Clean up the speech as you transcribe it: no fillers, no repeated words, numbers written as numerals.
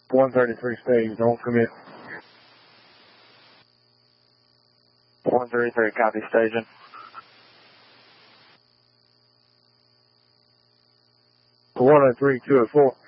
133 stage, don't commit. 133, copy, staging. One 3 2 4.